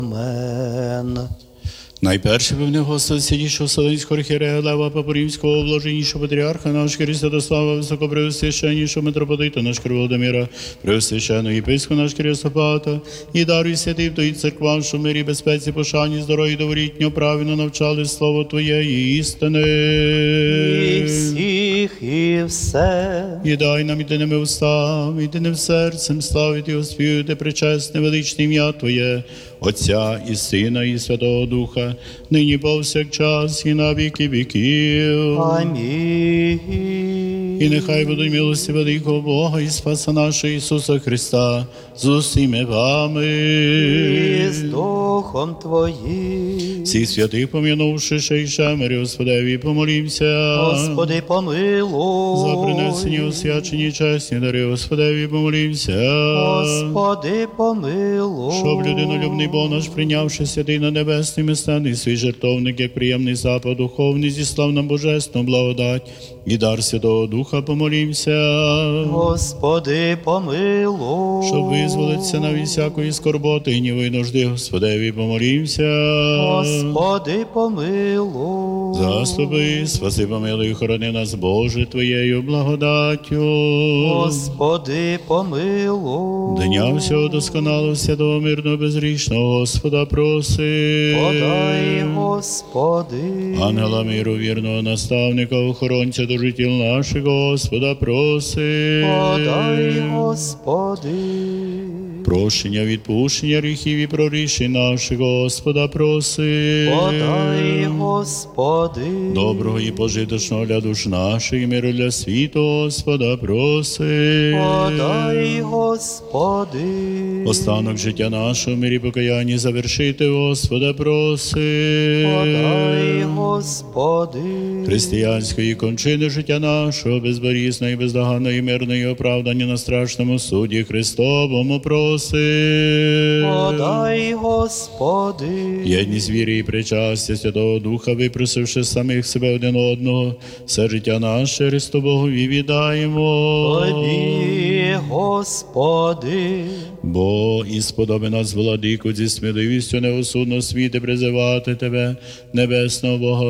Амен. Найперше певне Господь, сидішого Вселенського архієрея Лева Папорівського, блаженнішого патріарха наш Святослава, високопреосвященнішого митрополита наш Володимира, преосвященного єпископа наш Кирисопата, і даруй святий в Твоїй церквам, що в мирі, безпеці, пошані, здоров'ї, доволітньо, правильно навчали слово Твоєї істини. І всіх, і все. І дай нам єдиними устами, єдиним серцем славити і оспівати пречесне величне ім'я Твоє, Отця і Сина, і Святого Духа, нині повсякчас, і на віки віків. Амінь. І нехай будуть милості великого Бога і Спаса нашого Ісуса Христа з усіми вами. І з Духом Твоїм. Всіх святих пом'янувши ще й шемері, Господеві, помолімся. Господи, помилуй. За принесені освячені чесні дари, Господеві, помолімся. Господи, помилуй. Щоб людинолюбний Бог наш, прийнявши святий на небесний мистений свій жертовник, як приємний запад духовний, зіслав нам божественну благодать і дар Святого Духа, помолімся. Господи, помилуй. Щоб визволитися на всякої скорботи і гніву і нужди, Господеві, помолімся. Господи, помилуй. Заступи, спаси, помилуй, хорони нас, Боже, Твоєю благодаттю. Господи, помилуй. Дня всього досконалого, святого, мирного, безгрішного Господа проси. Подай, Господи. Ангела миру, вірного наставника, охоронця до життів наших, Господа проси. Подай, Господи. Прощення, відпущення гріхів і прорішень наших, Господа проси. Подай, Господи. Доброго і пожиточного для душ наших, і миру для світу, Господа проси. Подай, Господи. Останок життя нашого в мирі покаянні завершити, Господа проси. Подай, Господи. Християнської кончини життя нашого, безборізної, бездоганної, мирної оправдання на страшному суді Христовому проси. Подай, Господи. Єдність віри і причастя Святого Духа, випросивши самих себе один одного, все життя наше Христу Богові віддаємо. Тобі, Господи. Бо і сподоби нас, владику, зі сміливістю неосудно світи призивати Тебе, небесного Бога,